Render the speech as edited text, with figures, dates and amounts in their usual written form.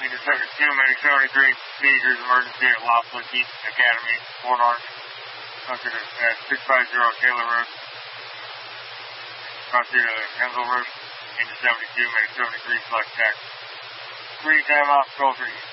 Major 72, Medic 73, Majors emergency at Laughlin East Academy, Fort Orange. Located at 650 Taylor Road. Proceed to Hensel Road. Major 72, Medic 73, select tax. 3 time off, call 3.